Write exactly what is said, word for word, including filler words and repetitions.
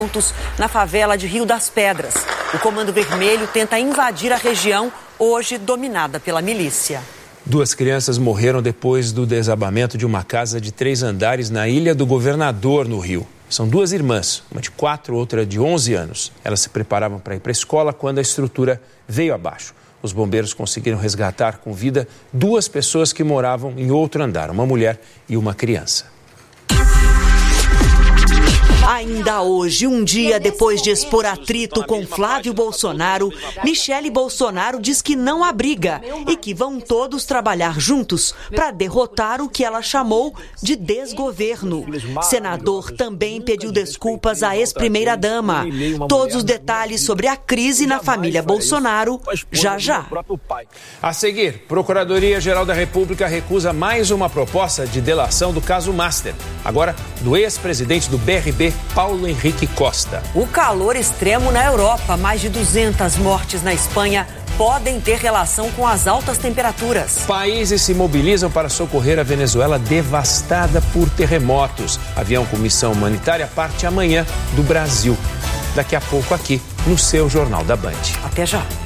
na favela de Rio das Pedras. O Comando Vermelho tenta invadir a região, hoje dominada pela milícia. Duas crianças morreram depois do desabamento de uma casa de três andares na Ilha do Governador, no Rio. São duas irmãs, uma de quatro, outra de onze anos. Elas se preparavam para ir para a escola quando a estrutura veio abaixo. Os bombeiros conseguiram resgatar com vida duas pessoas que moravam em outro andar, uma mulher e uma criança. Ainda hoje, um dia depois de expor atrito com Flávio Bolsonaro, Michele Bolsonaro diz que não há briga e que vão todos trabalhar juntos para derrotar o que ela chamou de desgoverno. Senador também pediu desculpas à ex-primeira-dama. Todos os detalhes sobre a crise na família Bolsonaro, já já. A seguir, Procuradoria-Geral da República recusa mais uma proposta de delação do caso Master. Agora, do ex-presidente do B R B, Paulo Henrique Costa. O calor extremo na Europa, mais de duzentas mortes na Espanha, podem ter relação com as altas temperaturas. Países se mobilizam para socorrer a Venezuela devastada por terremotos. Avião com missão humanitária parte amanhã do Brasil. Daqui a pouco aqui no seu Jornal da Band. Até já.